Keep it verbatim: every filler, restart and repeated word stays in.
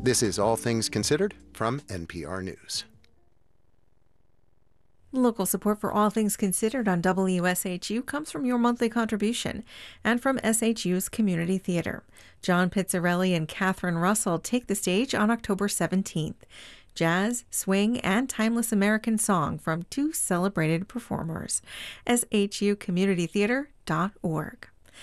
This is All Things Considered from N P R News. Local support for All Things Considered on W S H U comes from your monthly contribution and from S H U's Community Theater. John Pizzarelli and Catherine Russell take the stage on October seventeenth. Jazz, swing, and timeless American song from two celebrated performers. S H U community theater dot org.